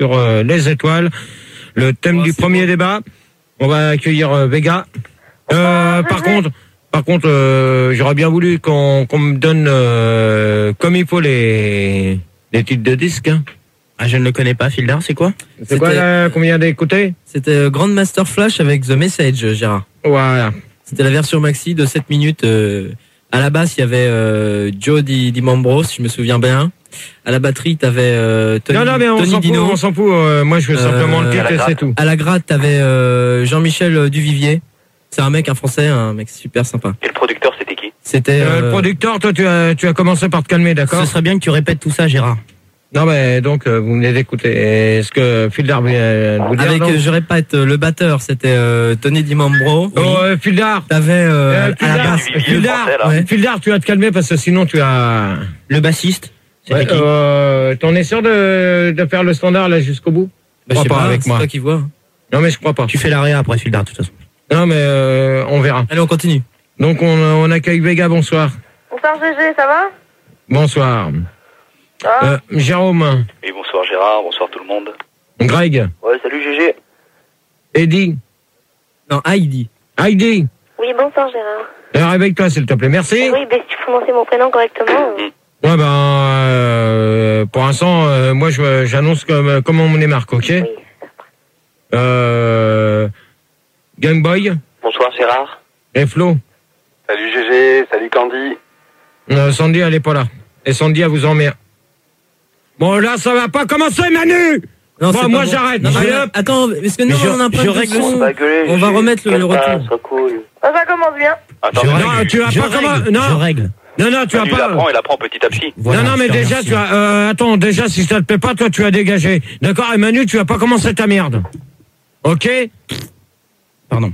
sur les étoiles. Le thème du premier débat. On va accueillir Vega. Par contre, j'aurais bien voulu qu'on me donne comme il faut les titres de disques. Hein. Ah, je ne le connais pas, Fildar, c'est quoi? C'est quoi là, combien d'écouter? C'était Grandmaster Flash avec The Message, Gérard. Voilà. C'était la version maxi de 7 minutes. À la basse, il y avait Joe Di Mambro, si je me souviens bien. À la batterie, t'avais Tony Dino. Non, mais on s'en fout. Moi, je veux simplement le titre et c'est tout. À la gratte, t'avais Jean-Michel Duvivier. C'est un Français, un mec super sympa. Et le producteur, c'était qui? C'était le producteur. Toi, tu as commencé par te calmer, d'accord? Ce serait bien que tu répètes tout ça, Gérard. Non, mais donc, vous venez d'écouter. Est-ce que Fildar vient de vous dire? Avec, je répète, le batteur, c'était Tony Di Mambro. Oh, Fildar. T'avais à la basse. Fildar, tu vas te calmer parce que sinon tu as... Le bassiste. Ouais, t'en es sûr de faire le standard là jusqu'au bout? Bah, je sais pas, avec c'est moi. toi qui vois. Non, mais je crois pas. Tu fais l'arrêt après, Fildar, de toute façon. Non, mais on verra. Allez, on continue. Donc, on accueille Vega, bonsoir. Bonsoir GG, ça va? Bonsoir. Jérôme. Oui, bonsoir Gérard, bonsoir tout le monde. Greg. Ouais, salut GG. Eddie. Non, Heidi. Heidi. Oui, bonsoir Gérard. Réveille-toi, s'il te plaît. Merci. Oui, ben, si tu prononces mon prénom correctement. Ouais, ben, pour l'instant, moi, j'annonce comment on est marque, ok? Oui. Game Boy. Bonsoir Gérard. Et Flo. Salut GG, salut Candy. Sandy, elle est pas là. Et Sandy, elle vous emmerde. Bon, là, ça va pas commencer, Manu! Non, bon, moi, j'arrête. Attends, parce que nous, on a un problème de son. On va remettre le retour. Cool. Ça commence bien. Attends, non, tu vas pas comment... Non, je règle. Non, tu vas pas... Il apprend petit à petit. Voilà, non, mais déjà, remercie. tu as... attends, déjà, si ça te plaît pas, toi, tu as dégagé. D'accord? Et Manu, tu vas pas commencer ta merde. Ok? Pardon.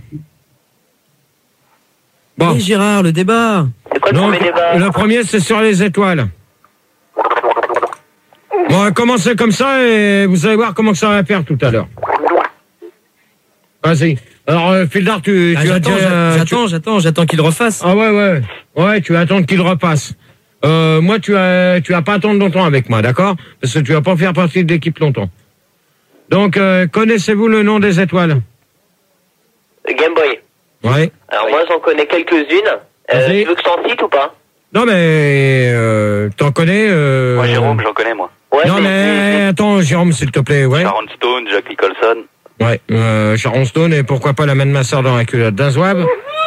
Bon. Oui, Gérard, le débat. C'est quoi Donc, le premier, c'est sur les étoiles. Bon, on va commencer comme ça et vous allez voir comment ça va faire tout à l'heure. Vas-y. Alors, Fildar, J'attends qu'il refasse. Ah ouais, tu vas attendre qu'il repasse. Moi, tu vas pas attendre longtemps avec moi, d'accord? Parce que tu vas pas faire partie de l'équipe longtemps. Donc, connaissez-vous le nom des étoiles? Game Boy. Ouais. Alors moi j'en connais quelques-unes. Vas-y. Tu veux que je t'en cite ou pas? Non, mais t'en connais Moi Jérôme, j'en connais moi. Ouais, non, mais attends, Jérôme, s'il te plaît, ouais. Sharon Stone, Jack Nicholson. Ouais, Sharon Stone, et pourquoi pas la main de ma soeur dans la culotte d'un zouave.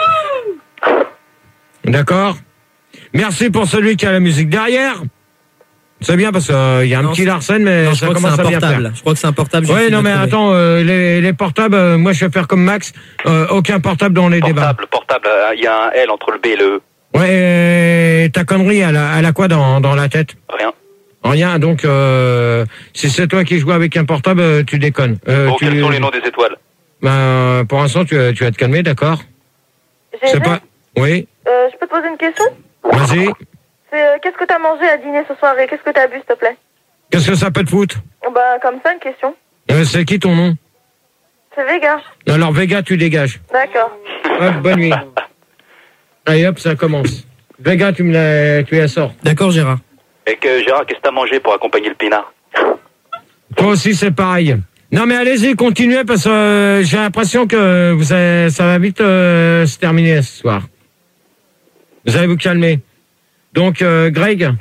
D'accord. Merci pour celui qui a la musique derrière. C'est bien parce qu'il y a un petit Larsen, mais Non, ça commence à bien faire. Je crois que c'est un portable. Ouais, non, mais attends, les portables, moi je vais faire comme Max, aucun portable dans les débats. Portable, il y a un L entre le B et le E. Ouais, ta connerie, elle a quoi dans la tête? Rien. Rien, donc si c'est toi qui joues avec un portable, tu déconnes. Bon, quels sont les noms des étoiles? Ben, pour l'instant, tu vas te calmer, d'accord? C'est pas... Oui, Je peux te poser une question? vas-y. C'est qu'est-ce que t'as mangé à dîner ce soir et qu'est-ce que t'as bu, s'il te plaît? Qu'est-ce que ça peut te foutre? Bah, comme ça, une question. C'est qui ton nom? C'est Vega. Alors, Vega, tu dégages. D'accord. Hop, bonne nuit. Allez, hop, ça commence. Vega, tu la sors. D'accord, Gérard. Et que Gérard, qu'est-ce que t'as mangé pour accompagner le pinard? Toi aussi, c'est pareil. Non, mais allez-y, continuez, parce que j'ai l'impression que ça va vite se terminer ce soir. Vous allez vous calmer. Donc, Greg?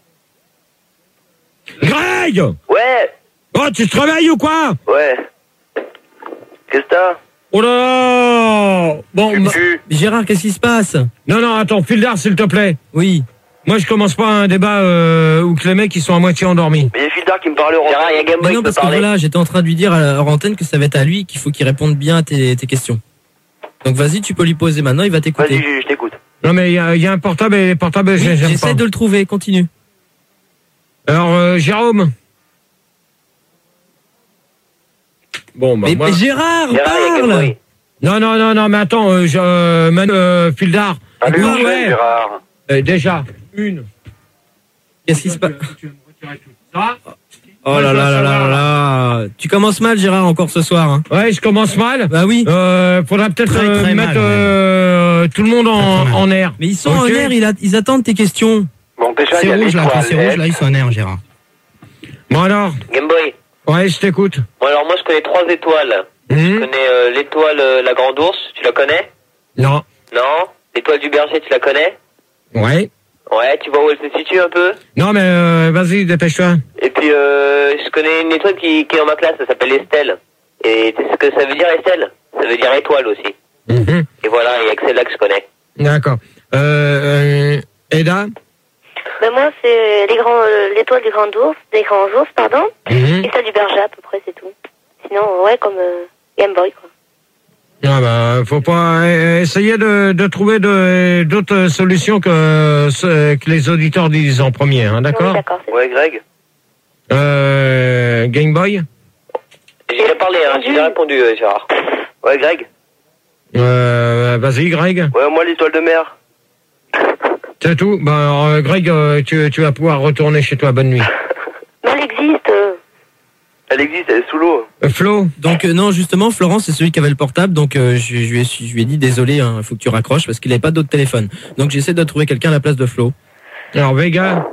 Greg! Ouais. Oh, tu te réveilles ou quoi? Ouais. Qu'est-ce que t'as? Oh là là! Bon, Gérard, qu'est-ce qui se passe? non, attends, Fildar, s'il te plaît. Oui. Moi, je commence pas un débat où que les mecs, ils sont à moitié endormis. Mais il y a Fildar qui me parlait au Gérard, il y a Game Boy Mais non, parce que voilà, j'étais en train de lui dire à antenne que ça va être à lui qu'il faut qu'il réponde bien à tes questions. Donc vas-y, tu peux lui poser maintenant, il va t'écouter. Vas-y, je t'écoute. Non, mais il y a un portable et les portables, Oui, j'aime pas. j'essaie de le trouver, continue. Alors, Jérôme? Bon, bah, Mais Gérard, parle! Non, mais attends, Fildar. Allez, Non, enchaîne, ouais. Gérard. Déjà, une. Qu'est-ce qui se passe? Tu vas me retirer tout ça. Oh là là là là là. Tu commences mal, Gérard, encore ce soir. Hein. Ouais, je commence mal. Bah oui. Faudra peut-être Très mettre mal, tout le monde en air. Mais ils sont Ok. en air, ils attendent tes questions. Bon, déjà, il y C'est a rouge là, quand l'étoile. c'est rouge là, ils sont en air, Gérard. Bon alors, Game Boy. Ouais, je t'écoute. Bon, alors moi, je connais 3 étoiles. Je connais l'étoile la Grande Ourse, tu la connais? Non. Non. L'étoile du Berger, tu la connais? Ouais. Ouais, tu vois où elle se situe un peu? Non, mais vas-y, dépêche-toi. Et puis, je connais une étoile qui est dans ma classe, ça s'appelle Estelle. Et tu sais ce que ça veut dire, Estelle? Ça veut dire étoile aussi. Et voilà, il y a que celle-là que je connais. D'accord. Eda? Ben moi, c'est l'étoile des grands ours, pardon. Et celle du berger, à peu près, c'est tout. Sinon, ouais, comme Game Boy, quoi. Ah bah, faut pas essayer de trouver d'autres solutions que les auditeurs disent en premier, hein, d'accord? Oui, d'accord. Ouais, Greg? Game Boy? J'ai déjà parlé, hein, j'ai déjà répondu, Gérard. Ouais, Greg? Vas-y, Greg. Ouais, moi, l'étoile de mer. C'est tout? Bah, alors, Greg, tu vas pouvoir retourner chez toi. Bonne nuit. Mais elle existe. Elle existe, elle est sous l'eau. Flo? Donc non, justement, Florent, c'est celui qui avait le portable, donc je lui ai dit désolé, il faut que tu raccroches parce qu'il n'avait pas d'autre téléphone. Donc j'essaie de trouver quelqu'un à la place de Flo. Alors, Vega?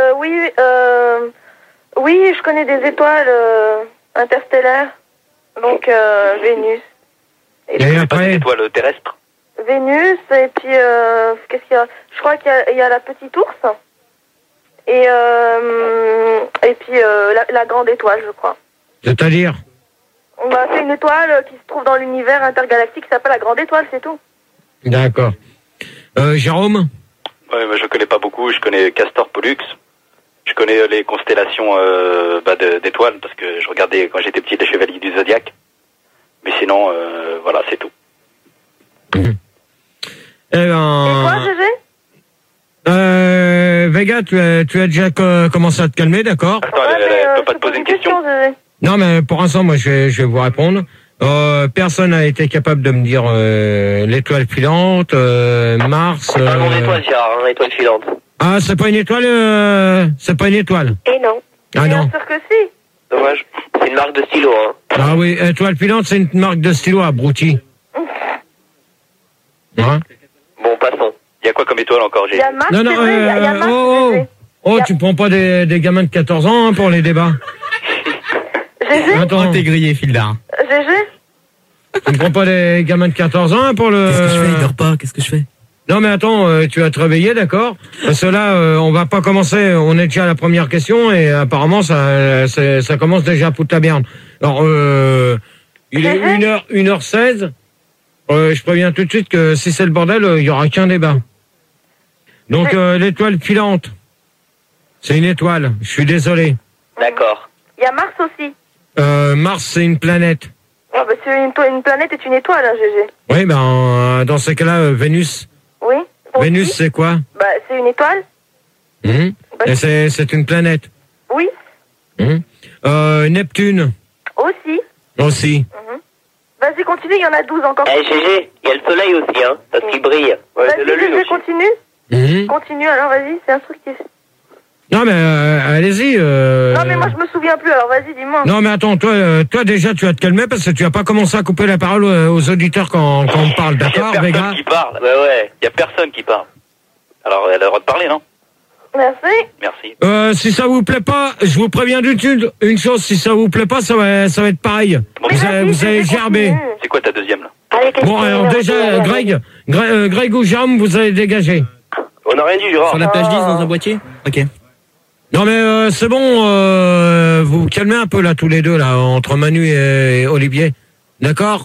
Oui, je connais des étoiles interstellaires. Donc, Vénus. Et après? Étoile terrestre. Vénus, et puis, qu'est-ce qu'il y a? Je crois qu'il y a la petite ours. Et puis, la grande étoile, je crois. C'est-à-dire? Bah, c'est une étoile qui se trouve dans l'univers intergalactique qui s'appelle la grande étoile, c'est tout. D'accord. Jérôme? Ouais, mais je connais pas beaucoup. Je connais Castor Pollux. Je connais les constellations d'étoiles parce que je regardais quand j'étais petit les Chevaliers du Zodiaque. Mais sinon, voilà, c'est tout. Eh ben... Et toi, Gégé? Vega, tu as déjà commencé à te calmer, d'accord? Attends, elle peut pas te poser une question. Gégé. Non, mais pour l'instant, moi, je vais vous répondre. Personne n'a été capable de me dire l'étoile filante, Mars. C'est pas un nom d'étoile, Gérard, hein, étoile filante. Ah, c'est pas une étoile. C'est pas une étoile. Et non. Ah non. Bien sûr que si. Dommage. C'est une marque de stylo, hein. Ah oui, étoile filante, c'est une marque de stylo, abruti. Hein? Bon, passons. Il y a quoi comme étoile encore, Il y a Mars, Non, non, c'est vrai, il y a Mars, Gégé. Oh, tu prends pas des gamins de 14 ans hein, pour les débats. Gégé? Attends, Oh, t'es grillé, Fildar. Gégé? tu ne prends pas des gamins de 14 ans hein, pour le... Qu'est-ce que je fais? Il dort pas, qu'est-ce que je fais? Non mais attends, tu vas te réveiller, d'accord? Parce que là, on va pas commencer, on est déjà à la première question et apparemment ça commence déjà à foutre la merde. Alors, il est 1h16, je préviens tout de suite que si c'est le bordel, il y aura qu'un débat. Donc l'étoile filante, c'est une étoile, je suis désolé. D'accord. Il y a Mars aussi. Mars, c'est une planète. Oh, bah, c'est une planète est une étoile, hein, Gégé. Oui, ben dans ces cas-là, Vénus. Oui. Vénus, Aussi. c'est quoi? Bah, c'est une étoile. Bah, Et c'est une planète. Oui. Neptune. Aussi. Vas-y, continue, il y en a 12 encore. Eh, Gégé, il y a le soleil aussi, hein, parce qu'il brille. Ouais, c'est la Vas-y, lune Gégé, aussi. continue. Continue, alors vas-y, c'est instructif. Non mais allez-y. Non, mais moi, je me souviens plus, alors vas-y, dis-moi. Non mais attends, toi déjà tu vas te calmer parce que tu vas pas commencer à couper la parole aux auditeurs quand on parle, Il y a d'accord, personne Vega? qui parle. Ouais. Il y a personne qui parle. Alors, elle a le droit de parler, non? Merci. Merci. Si ça vous plaît pas, je vous préviens une chose, si ça vous plaît pas, ça va être pareil. Bon, Mais Vous vas-y, allez Gégé, gerber. continue. c'est quoi ta deuxième, là? Allez, Bon alors déjà, Greg ou Jérôme, vous allez dégager. On n'a rien dit, Gérard. Sur la plage 10 dans un boîtier? Ok. Non mais c'est bon, vous vous calmez un peu là tous les deux là entre Manu et Olivier, d'accord?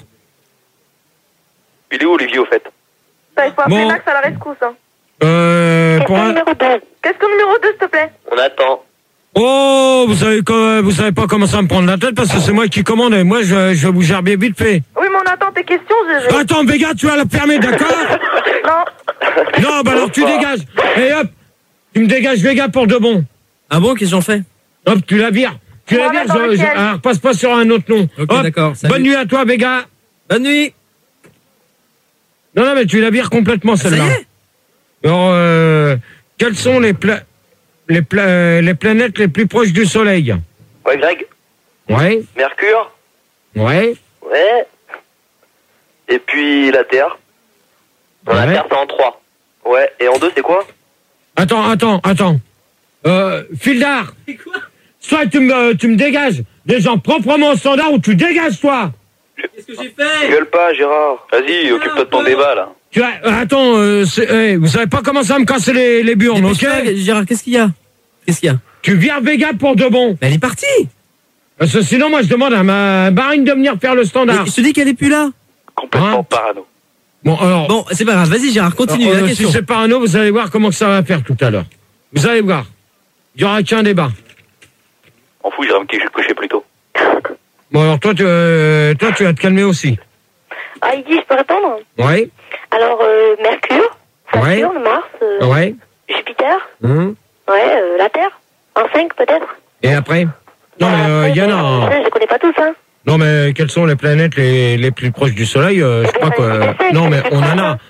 Il est où, Olivier, au fait? Il faut appeler Bon. Max à la rescousse. Hein. Pour un... Qu'est-ce que numéro 2, s'il te plaît? On attend. Oh, vous savez pas comment ça me prendre la tête parce que c'est moi qui commande et moi je vais vous gerber vite fait. Oui, mais on attend tes questions, Gégé. Attends, Vega, tu vas la fermer, d'accord? Non. Non, bah alors tu dégages. Et hop, tu me dégages Vega pour de bon. Ah bon, qu'est-ce que j'en fais? Hop, tu la vires. Tu la Bon, vires, on attend lequel alors passe pas sur un autre nom. Ok, Hop, d'accord, salut. bonne nuit à toi, Vega. Bonne nuit! Non, mais tu la vires complètement celle-là. Ça y est? Alors, quelles sont les planètes les plus proches du Soleil? Ouais, Greg. Ouais, Mercure. ouais, Ouais. Et puis la Terre. La ouais. Terre, c'est en 3. Ouais. Et en 2, c'est quoi? Attends. Fildar. Soit tu me dégages. des gens proprement au standard ou tu dégages, toi. Qu'est-ce que j'ai fait? Gueule pas, Gérard. Vas-y, occupe-toi de ton débat, là. Tu as, attends, vous savez pas comment ça me casser les burnes, ok? Gérard, qu'est-ce qu'il y a? Qu'est-ce qu'il y a? Tu vires Vega pour de bon. Elle est partie. Parce que sinon, moi, je demande à ma Marine de venir faire le standard. Mais je te dis qu'elle est plus là. Complètement Hein parano. Bon, alors. Bon, c'est pas grave. Vas-y, Gérard, continue la question. Si c'est parano, vous allez voir comment ça va faire tout à l'heure. Vous allez voir. Il y aura qu'un débat. On fout, j'irai me coucher plus tôt. Bon, alors toi, tu vas te calmer aussi. Ah, il dit, je peux répondre? Ouais. Alors, Mercure, Saturne, Mars, Ouais. Jupiter, Hum. ouais, la Terre, en 5 peut-être. Et après? Non, mais il y en a. Hein. Je connais pas tous, hein. Non, mais quelles sont les planètes les plus proches du Soleil? Je crois que. Non, mais on en a.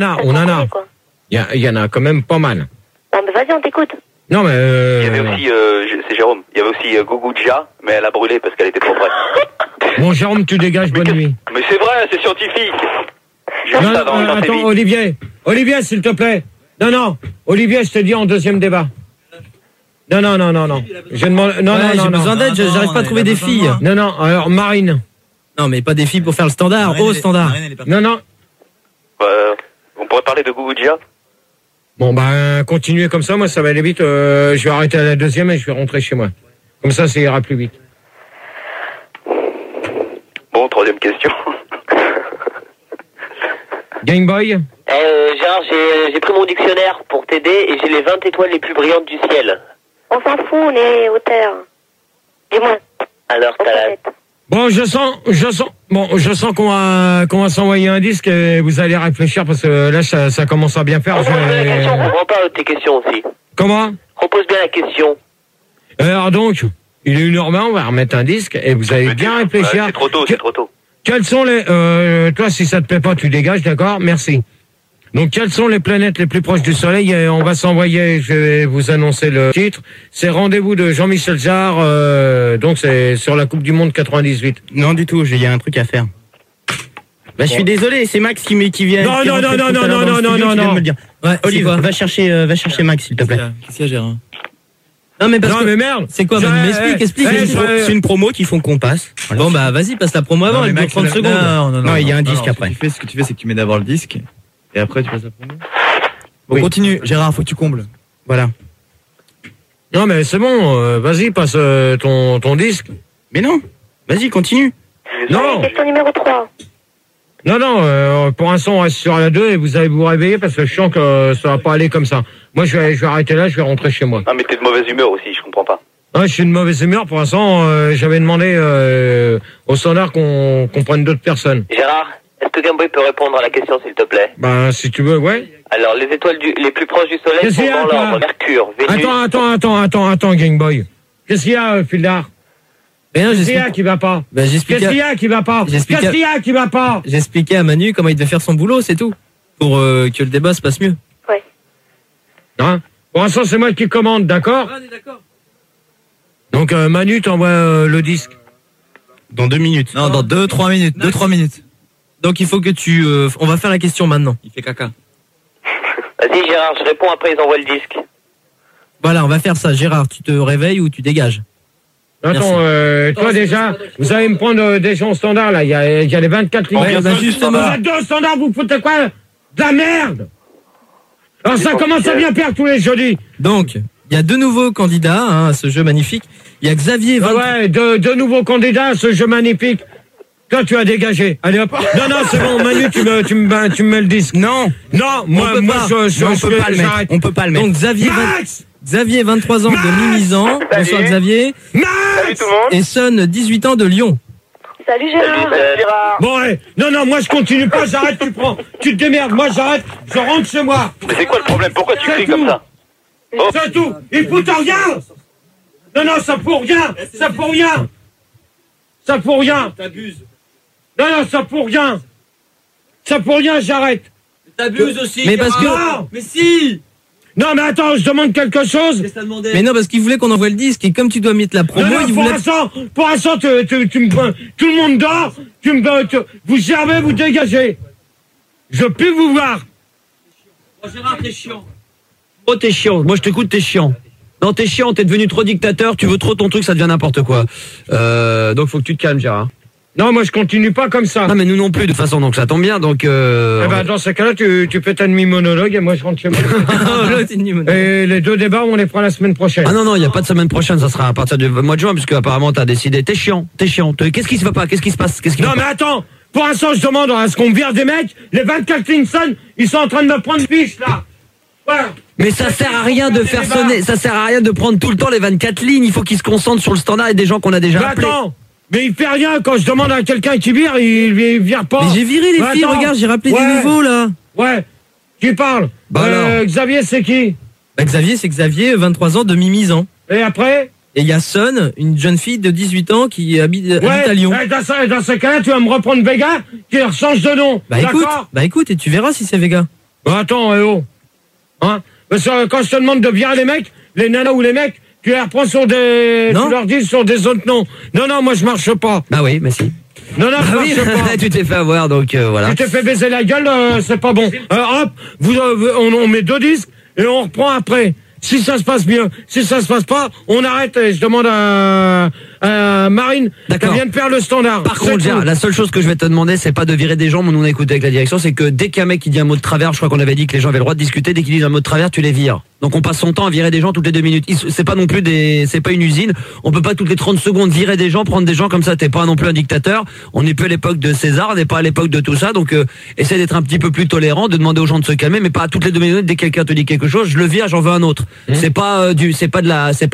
Il y en a quand même pas mal. Bon, mais vas-y, on t'écoute. Non, mais. Il y avait aussi, c'est Jérôme, il y avait aussi Guguja, mais elle a brûlé parce qu'elle était trop vraie. Bon, Jérôme, tu dégages, bonne nuit. Mais c'est vrai, c'est scientifique. J'ai vu Non, ça dans attends, tes vies. Olivier, s'il te plaît. Non, Olivier, je te dis en deuxième débat. Non. Je demande. Non, J'ai besoin d'aide, j'arrive pas à trouver des filles. Non, alors Marine. Non, mais pas des filles pour faire le standard. Au standard. Non. On pourrait parler de Guguja. Bon, ben, continuez comme ça, moi, ça va aller vite. Je vais arrêter à la deuxième et je vais rentrer chez moi. Comme ça ira plus vite. Bon, troisième question. Game Boy. Gérard, j'ai pris mon dictionnaire pour t'aider et j'ai les 20 étoiles les plus brillantes du ciel. On s'en fout, on est au terre. Dis-moi. Alors, t'as la... Bon, je sens qu'on va s'envoyer un disque et vous allez réfléchir parce que là, ça commence à bien faire. Repose bien la question, on comprend pas tes questions aussi. Comment? Repose bien la question. Alors donc, il est 1h20, on va remettre un disque et vous allez bien réfléchir. C'est trop tôt, c'est trop tôt. Quels sont les... toi, si ça te plaît pas, tu dégages, d'accord? Merci. Donc, quelles sont les planètes les plus proches du Soleil? Et on va s'envoyer, je vais vous annoncer le titre. C'est Rendez-vous de Jean-Michel Jarre, donc c'est sur la Coupe du Monde 98. Non, du tout, il y a un truc à faire. Bah, je suis désolé, c'est Max qui vient. Non. Ouais, Olive, va chercher Max, s'il te plaît. Qu'est-ce qu'il y a, Gérard? Non, mais parce que... mais merde! C'est quoi, Manu? Explique. C'est une promo qu'ils font qu'on passe. Voilà. Bon, bah, vas-y, passe la promo avant, il dure 30 secondes. Non, il y a un disque après. Ce que tu fais, c'est que tu mets d'abord le disque, et après tu passes la promo. Bon, Oui. continue, Gérard, faut que tu combles. Voilà. Non, mais c'est bon, vas-y, passe ton disque. Mais non, vas-y, continue. Non, Question numéro 3. non, pour l'instant, on reste sur la 2 et vous allez vous réveiller parce que je sens que ça va pas aller comme ça. Moi, je vais arrêter là, je vais rentrer chez moi. Ah, mais t'es de mauvaise humeur aussi, je comprends pas. Ouais, je suis de mauvaise humeur. Pour l'instant, j'avais demandé au standard qu'on prenne d'autres personnes. Gérard, est-ce que Gameboy peut répondre à la question, s'il te plaît? Ben, si tu veux, ouais. Alors, les étoiles les plus proches du Soleil Qu'est-ce sont qu'il y a, dans toi l'ordre. Mercure, Vénus... Attends, Game Boy. Qu'est-ce qu'il y a, Fildar? Rien, Qu'est-ce qu'il y a qui va pas? Bah, Qu'est-ce qu'il y a qui va pas? J'explique Qu'est-ce qu'il y a qui va pas? J'expliquais à Manu comment il devait faire son boulot, c'est tout. Pour que le débat se passe mieux. Ouais. Hein? Pour l'instant, c'est moi qui commande, d'accord? on est d'accord. Donc, Manu t'envoie le disque. Dans 2 minutes. Non, dans 2-3 minutes. 2-3 minutes. Donc il faut que tu... on va faire la question maintenant. Il fait caca. Vas-y, Gérard, je réponds, après ils envoient le disque. Voilà, on va faire ça. Gérard, tu te réveilles ou tu dégages? Attends, toi déjà, vous allez me prendre des gens au standard, là. Il y a les 24 lignes. Ouais, bah, justement. Vous êtes deux au standard, vous foutez quoi? De la merde! Alors ça commence à bien perdre tous les jeudis. Donc, il y a 2 nouveaux candidats hein, à ce jeu magnifique. Il y a Xavier... Ah ouais, deux nouveaux candidats à ce jeu magnifique. Toi, tu as dégagé. Allez hop. Non, c'est bon, Manu, tu me mets le disque. Non, Moi, on peut pas le mettre. Donc Xavier, 23 ans de Mimizan. Bonsoir Xavier. Salut tout le monde. Et Son, 18 ans de Lyon. Salut Gérard. Gérard. Bon, ouais. Non, moi, je continue pas, j'arrête, tu te démerdes. Moi, j'arrête, je rentre chez moi. Mais c'est quoi le problème? Pourquoi tu C'est cries tout. comme ça? Oh. C'est tout. Il fout rien. Non, ça pour rien. Ça pour rien. Ça pour rien. T'abuses. Non, ça pour rien. Ça pour rien, j'arrête. T'abuses aussi. Mais parce que... Non. Mais si. Non, mais attends, je demande quelque chose. Mais non, parce qu'il voulait qu'on envoie le disque et comme tu dois mettre la promo, Non, il pour voulait... l'instant, tu me, tout le monde dort, vous servez, vous dégagez. Je peux vous voir. Oh, Gérard, t'es chiant. Oh, t'es chiant. Moi, je t'écoute, t'es chiant. Non, t'es chiant, t'es devenu trop dictateur, tu veux trop ton truc, ça devient n'importe quoi. Donc faut que tu te calmes, Gérard. Non, moi je continue pas comme ça. Non, mais nous non plus, de toute façon, donc ça tombe bien, donc... Eh ben, dans ce cas-là, tu fais ta demi-monologue et moi je rentre chez moi. Et les 2 débats, on les prend la semaine prochaine. Ah non, il n'y a pas de semaine prochaine, ça sera à partir du mois de juin, puisque apparemment t'as décidé. T'es chiant. Qu'est-ce qui se va pas? Qu'est-ce qui se passe? Non, mais attends! Pour l'instant, je demande à ce qu'on me vire des mecs, les 24 Linson, ils sont en train de me prendre fiche, là! Ouais. Mais ça sert à rien de faire sonner, ça sert à rien de prendre tout le temps les 24 lignes, il faut qu'ils se concentrent sur le standard et des gens qu'on a déjà appelés. Attends! Mais il fait rien quand je demande à quelqu'un qui vire, il vire pas. Mais j'ai viré les filles, regarde, j'ai rappelé des nouveaux là. Ouais. Qui parle? Xavier, c'est qui? Xavier, c'est Xavier, 23 ans, demi-misant. Et après? Et il y a Son, une jeune fille de 18 ans qui habite à Lyon. Dans ce cas-là, tu vas me reprendre Vega, qui change de nom. Bah écoute, et tu verras si c'est Vega. Attends, Hein? Parce que quand je te demande de virer les mecs, les nanas ou les mecs, tu les reprends sur des... Non. Tu leur dis sur des autres noms. Non, moi je marche pas. Bah oui, mais si. Non, je marche pas. Tu t'es fait avoir, donc voilà. Tu t'es fait baiser la gueule, c'est pas bon. Hop, on met 2 disques et on reprend après. Si ça se passe bien, si ça se passe pas, on arrête et je demande à Marine, elle vient de perdre le standard. Par contre, Gérard, la seule chose que je vais te demander, c'est pas de virer des gens, mais nous on a écouté avec la direction, c'est que dès qu'un mec qui dit un mot de travers, je crois qu'on avait dit que les gens avaient le droit de discuter, dès qu'ils disent un mot de travers, tu les vires. Donc on passe son temps à virer des gens toutes les 2 minutes. C'est pas non plus c'est pas une usine. On peut pas toutes les 30 secondes virer des gens, prendre des gens comme ça. T'es pas non plus un dictateur. On n'est plus à l'époque de César, on n'est pas à l'époque de tout ça. Donc essaie d'être un petit peu plus tolérant, de demander aux gens de se calmer, mais pas toutes les 2 minutes. Dès que quelqu'un te dit quelque chose, je le vire, j'en veux un autre. C'est pas c'est pas de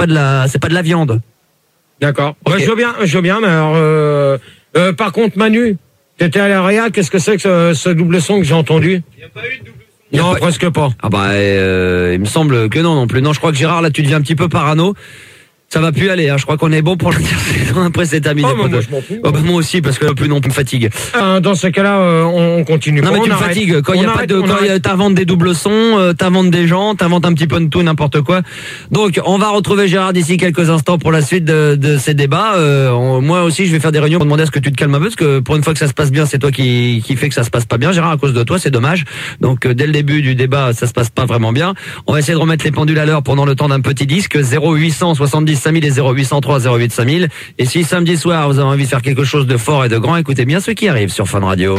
la viande. D'accord. Okay. Je veux bien, mais alors, par contre, Manu, t'étais à l'AREA, qu'est-ce que c'est que ce double son que j'ai entendu? Il n'y a pas eu de double son. Non, presque pas. Ah bah, il me semble que non plus. Non, je crois que Gérard, là, tu deviens un petit peu parano. Ça va plus aller, hein. Je crois qu'on est bon pour l'intersaison. Après, c'est terminé. Moi, je m'en fous. Moi aussi, parce que plus non plus me fatigue. Dans ce cas-là, on continue. Non, mais tu me fatigues. Quand il y a pas de, quand t'inventes des doubles sons, t'inventes des gens, t'inventes un petit peu de tout, n'importe quoi. Donc, on va retrouver Gérard d'ici quelques instants pour la suite de ces débats. Moi aussi, je vais faire des réunions pour demander à ce que tu te calmes un peu, parce que pour une fois que ça se passe bien, c'est toi qui fait que ça se passe pas bien. Gérard, à cause de toi, c'est dommage. Donc, dès le début du débat, ça se passe pas vraiment bien. On va essayer de remettre les pendules à l'heure pendant le temps d'un petit disque. 0870 5000 et 0803 08 5000. Et si samedi soir, vous avez envie de faire quelque chose de fort et de grand, écoutez bien ce qui arrive sur Fun Radio.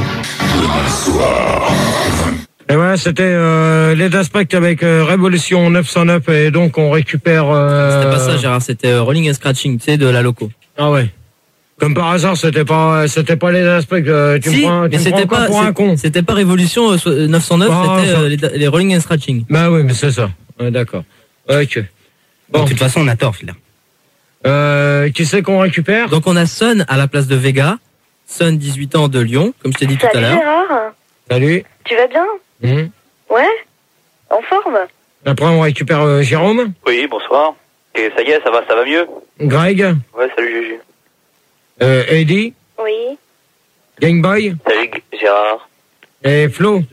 Et voilà, c'était les Aspect avec Révolution 909 et donc on récupère... C'était pas ça, Gérard, c'était Rolling and Scratching, tu sais, de la loco. Ah ouais. Comme par hasard, c'était pas les Aspect. Tu si, me prends pour un con. C'était pas Révolution 909, c'était les Rolling and Scratching. Bah oui, mais c'est ça. D'accord. Ok. Bon. De toute façon, on a tort, là. Qui c'est qu'on récupère? Donc on a Son à la place de Vega. Son, 18 ans, de Lyon, comme je t'ai dit tout à l'heure. Salut Gérard. Salut. Tu vas bien? Ouais. En forme? Après on récupère Jérôme. Oui, bonsoir. Et ça y est, ça va mieux? Greg. Ouais, salut Juju. Eddie. Oui. Gameboy. Salut Gérard. Et Flo.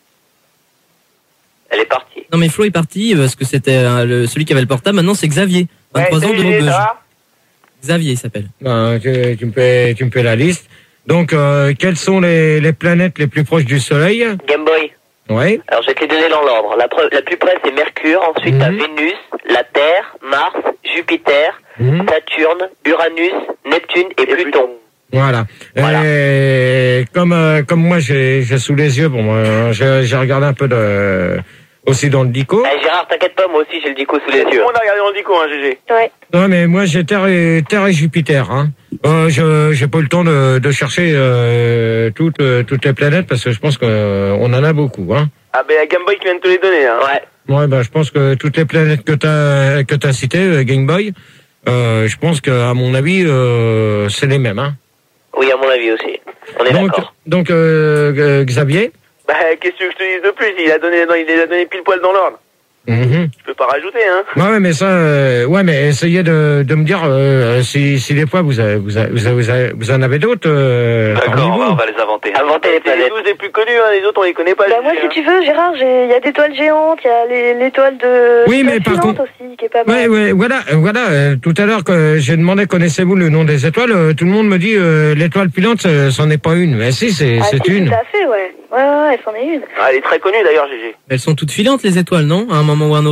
Elle est partie. Non mais Flo est parti parce que c'était celui qui avait le portable. Maintenant c'est Xavier, 23 ans de Maubeuge. Xavier il s'appelle. Tu me fais la liste. Donc quelles sont les planètes les plus proches du Soleil? Game Boy. Ouais. Alors je vais te les donner dans l'ordre. La plus près c'est Mercure, ensuite t'as Vénus, la Terre, Mars, Jupiter, Saturne, Uranus, Neptune et Pluton. Voilà. Et comme moi j'ai sous les yeux, j'ai regardé un peu aussi dans le dico. Gérard, t'inquiète pas, moi aussi j'ai le dico sous les yeux. On a regardé dans le dico, GG. Ouais. Non mais moi j'ai Terre et Jupiter. J'ai pas eu le temps de chercher toutes les planètes parce que je pense qu'on en a beaucoup. Ah ben Game Boy qui vient de te les donner. Ouais. Ouais, je pense que toutes les planètes que t'as citées, Game Boy, je pense que à mon avis c'est les mêmes. Oui, à mon avis aussi. On est d'accord. Donc Xavier. Qu'est-ce que je te dise de plus? Il les a donné pile poil dans l'ordre. Je peux pas rajouter, Ouais, mais ça, mais essayez de me dire si des fois vous en avez d'autres. D'accord, on va les inventer. Inventer les planètes. Les 12 les plus connus, les autres on les connaît pas. Moi, si tu veux, Gérard, il y a des toiles géantes, il y a l'étoile de. Oui, mais par contre. Aussi, qui est pas mal. Ouais, voilà. Tout à l'heure que j'ai demandé connaissez-vous le nom des étoiles, tout le monde me dit l'étoile filante, c'en est pas une. Mais si, c'est une. Tout à fait, ouais. Ouais, c'en est une. Elle est très connue d'ailleurs, GG. Elles sont toutes filantes les étoiles, non? À un moment ou un autre.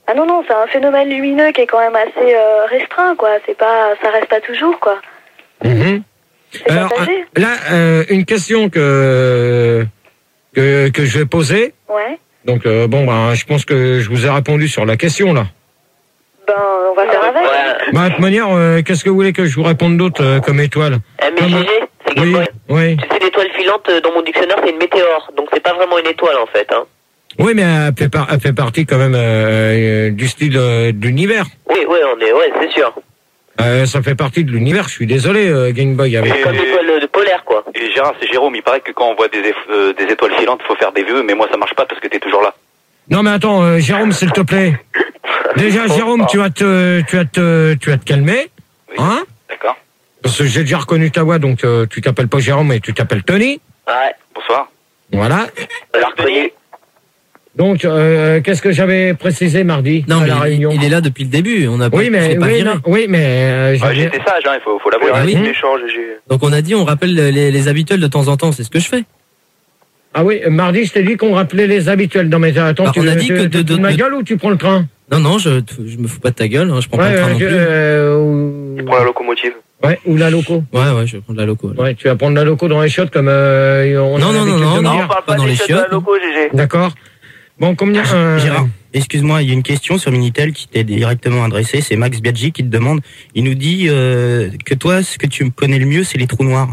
Ah non, non, c'est un phénomène lumineux qui est quand même assez restreint, quoi. Ça reste pas toujours, quoi. C'est Alors, passager. là, une question que je vais poser. Ouais. Donc, je pense que je vous ai répondu sur la question, là. Ben, on va faire avec. Bah, de toute manière, qu'est-ce que vous voulez que je vous réponde d'autre comme étoile? Mais GG, c'est Game Boy. Oui. Tu sais, l'étoile filante, dans mon dictionnaire, c'est une météore. Donc c'est pas vraiment une étoile, en fait. Hein. Oui, mais elle fait partie quand même du style de l'univers. Oui, c'est sûr. Ça fait partie de l'univers, je suis désolé, Game Boy. Avec... Comme l'étoile de polaire, quoi. Et Gérard, c'est Jérôme, il paraît que quand on voit des étoiles filantes, il faut faire des vœux, mais moi ça marche pas parce que t'es toujours là. Non mais attends, Jérôme, s'il te plaît. Déjà, Jérôme, tu vas te calmer, Oui. hein? D'accord. Parce que j'ai déjà reconnu ta voix, donc tu t'appelles pas Jérôme, mais tu t'appelles Tony. Ouais. Bonsoir. Voilà. Alors, reconnu. Donc, qu'est-ce que j'avais précisé mardi Non, à mais la réunion? il est là depuis le début. On a pas, Oui, mais c'est pas viré. J'étais sage, hein, il faut l'avouer. Ah oui. Donc on a dit on rappelle les habituels de temps en temps. C'est ce que je fais. Ah oui, mardi, je t'ai dit qu'on rappelait les habituels. Non mais attends, Alors, tu on a dit que tu te fous de ma gueule ou tu prends le train? Non, je me fous pas de ta gueule. Hein, je prends pas le train non plus. Tu prends la locomotive. Ouais, ou la loco. Ouais, je vais prendre la loco. Là. Ouais, tu vas prendre la loco dans les chiottes comme on Non, a non, l'habitude de me dire. On parle pas dans des les chiottes chiottes. de la loco, GG. D'accord. Bon, combien Gérard, excuse-moi, il y a une question sur Minitel qui t'est directement adressée. C'est Max Biaggi qui te demande. Il nous dit que toi, ce que tu connais le mieux, c'est les trous noirs.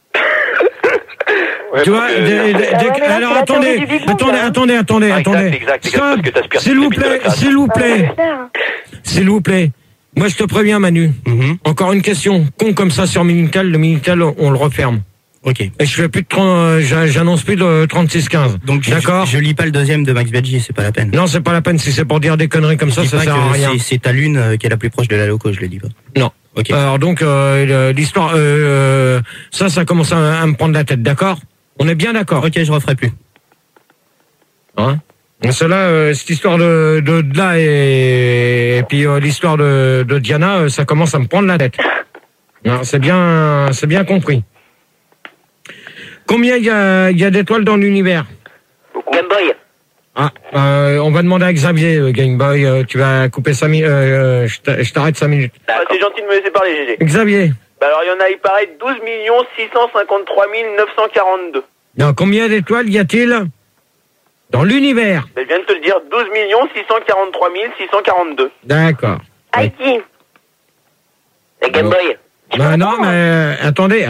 Tu vois, alors attendez. Exact, parce que t'aspires S'il vous plaît, s'il vous plaît. Moi, je te préviens, Manu. Encore une question con comme ça sur Minitel. Le Minitel, on le referme. Ok. Et je fais plus de j'annonce plus de 3615. Donc, d'accord. Je lis pas le deuxième de Max Biaggi, c'est pas la peine. Non, c'est pas la peine. Si c'est pour dire des conneries comme ça, ça sert à rien. C'est ta lune qui est la plus proche de la loco, je le lis pas. Non. Ok. Alors donc l'histoire, ça commence à me prendre la tête, d'accord? On est bien d'accord. Ok, je referai plus. Hein? Cela, cette histoire de là et puis l'histoire de Diana, ça commence à me prendre la tête. Non, c'est bien compris. Combien il y a d'étoiles dans l'univers? Game Boy. Ah, on va demander à Xavier, Game Boy, tu vas couper 5 minutes, je t'arrête 5 minutes. C'est gentil de me laisser parler, GG. Xavier. Bah alors, il y en a, il paraît, 12 653 942. Non, combien d'étoiles y a-t-il dans l'univers? Je viens de te le dire, 12 643 642. D'accord. Heidi. La Game Boy. Ben non, mais attendez,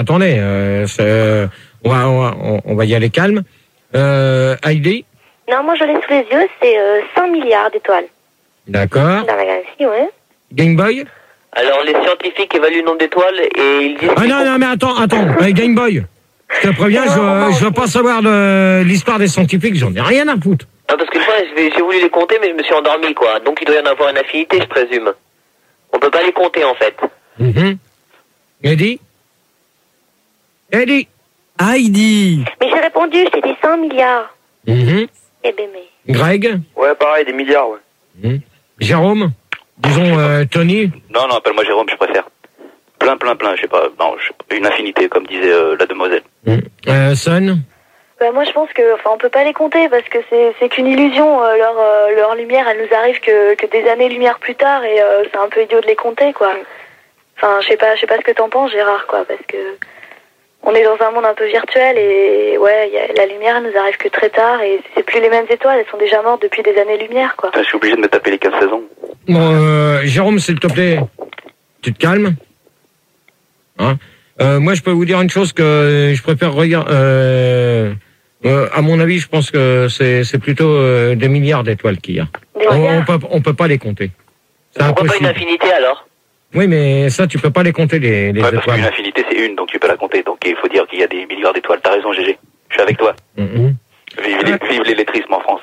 on va y aller calme. Heidi? Non, moi je l'ai sous les yeux, c'est 100 milliards d'étoiles. D'accord. Dans la galaxie, ouais. Game Boy? Alors, les scientifiques évaluent le nombre d'étoiles et ils disent... Ah non, mais attends. Game Boy. Je te préviens, je veux pas savoir l'histoire des scientifiques, j'en ai rien à foutre. Non, parce qu'une fois, j'ai voulu les compter, mais je me suis endormi, quoi. Donc, il doit y en avoir une infinité, je présume. On peut pas les compter, en fait. Eddie? Heidi. Mais j'ai répondu, c'est des 100 milliards. Eh ben, mais... Greg? Ouais, pareil, des milliards, ouais. Jérôme? Disons Tony? Non, appelle-moi Jérôme, je préfère. Plein, je sais pas, une infinité, comme disait la demoiselle. Son? Bah, moi je pense que, on peut pas les compter parce que c'est qu'une illusion. Leur lumière, elle nous arrive que des années-lumière plus tard et c'est un peu idiot de les compter, quoi. Enfin, je sais pas ce que t'en penses, Gérard, quoi, parce que on est dans un monde un peu virtuel et ouais, la lumière, elle nous arrive que très tard et c'est plus les mêmes étoiles, elles sont déjà mortes depuis des années-lumière, quoi. Je suis obligé de me taper les 15 saisons. Bon, Jérôme, s'il te plaît, tu te calmes. Hein? Moi, je peux vous dire une chose que je préfère regarder. À mon avis, je pense que c'est plutôt des milliards d'étoiles qu'il y a. On peut pas les compter. C'est Pourquoi pas impossible. une infinité, alors? Oui, mais ça, tu peux pas les compter, les Parce étoiles. qu'une infinité, c'est une, donc tu peux la compter. Donc il faut dire qu'il y a des milliards d'étoiles. T'as raison, GG. Je suis avec toi. Vive l'électrisme en France.